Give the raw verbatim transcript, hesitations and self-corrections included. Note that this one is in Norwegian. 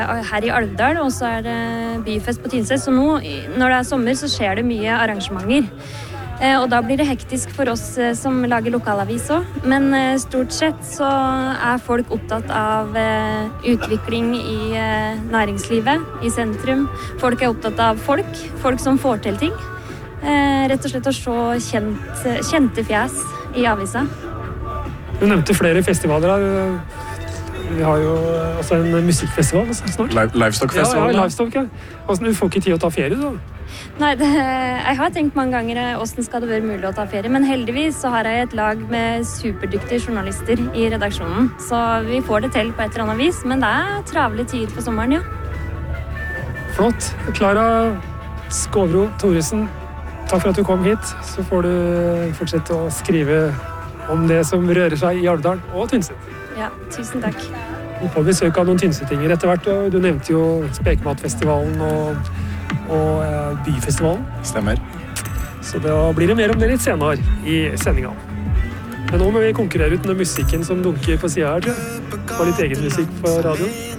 Her i Alvdal, og så er det byfest på Tynset. Så nå, når det er sommer, så skjer det mye arrangementer. Og da blir det hektisk for oss som lager lokalavis også. Men stort sett så er folk opptatt av utvikling i næringslivet, i sentrum. Folk er opptatt av folk, folk som får til ting. Rett og slett å se kjent, kjente fjes i avisa. Du nevnte flere festivaler her. Vi har jo også en musikkfestival snart. Livestock-festival? Ja, ja, Livestock, ja. Du får ikke tid å ta ferie, da? Nei, det, jeg har tenkt mange ganger hvordan skal det være mulig å ta ferie, men heldigvis så har jeg et lag med superdyktige journalister i redaksjonen, så vi får det til på et eller annet vis, men det er travle tider på sommeren, ja. Flott. Klara Skåbro Thoresen, takk for at du kom hit, så får du fortsette å skrive om det som rører seg i Alvdal og Tynset. Ja, tusen takk. Vi får besøk av noen tynsetinger etter hvert, og du nevnte jo Spekematfestivalen og og byfestivalen. Stemmer. Så da blir det mer om det litt senere i sendingen. Men nå må vi konkurrere ut den musikken som dunker på siden her, tror jeg. Og litt egen musikk på radioen.